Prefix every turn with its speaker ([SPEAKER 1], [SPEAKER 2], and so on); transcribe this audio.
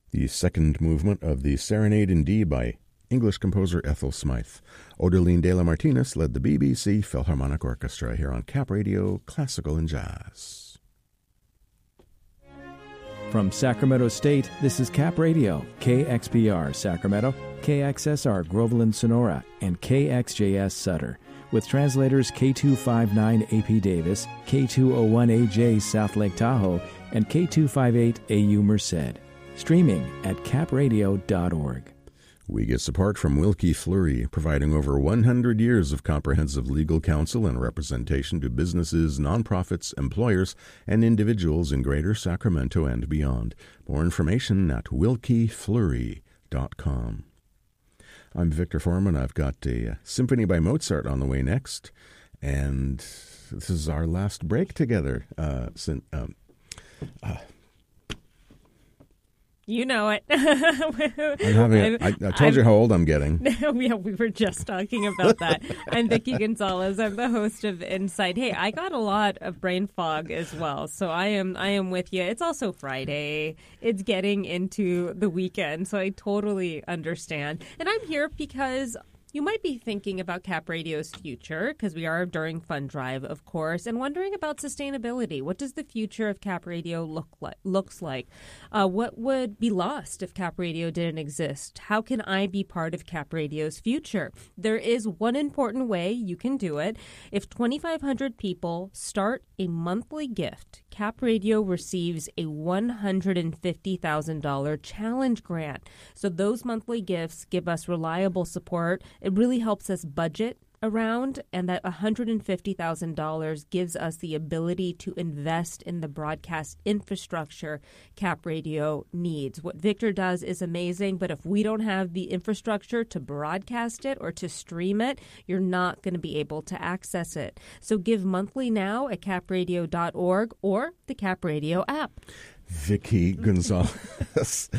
[SPEAKER 1] The second movement of the Serenade in D by English composer Ethel Smythe. Odeline de la Martinez led the BBC Philharmonic Orchestra here on Cap Radio, Classical and Jazz.
[SPEAKER 2] From Sacramento State, this is Cap Radio, KXPR Sacramento, KXSR Groveland Sonora, and KXJS Sutter, with translators K259 AP Davis, K201AJ South Lake Tahoe, and K258 AU Merced. Streaming at capradio.org.
[SPEAKER 1] We get support from Wilkie Fleury, providing over 100 years of comprehensive legal counsel and representation to businesses, nonprofits, employers, and individuals in Greater Sacramento and beyond. More information at wilkiefleury.com. I'm Victor Foreman. I've got a symphony by Mozart on the way next, and this is our last break together.
[SPEAKER 3] You know it.
[SPEAKER 1] I told you how old I'm getting.
[SPEAKER 3] Yeah, we were just talking about that. I'm Vicki Gonzalez. I'm the host of Insight. Hey, I got a lot of brain fog as well, so I am with you. It's also Friday. It's getting into the weekend, so I totally understand. And I'm here because you might be thinking about Cap Radio's future, because we are during Fund Drive, of course, and wondering about sustainability. What does the future of Cap Radio looks like? What would be lost if Cap Radio didn't exist? How can I be part of Cap Radio's future? There is one important way you can do it. If 2,500 people start a monthly gift, Cap Radio receives a $150,000 challenge grant. So those monthly gifts give us reliable support. It really helps us budget around, and that $150,000 gives us the ability to invest in the broadcast infrastructure Cap Radio needs. What Victor does is amazing, but if we don't have the infrastructure to broadcast it or to stream it, you're not going to be able to access it. So give monthly now at capradio.org or the Cap Radio app.
[SPEAKER 1] Vicki Gonzalez.